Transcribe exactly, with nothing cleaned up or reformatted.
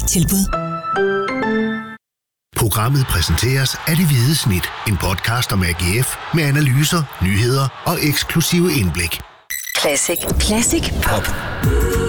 tilbud. Programmet præsenteres af Det Hvide Snit, en podcast om A G F med analyser, nyheder og eksklusive indblik. Classic. Classic Pop.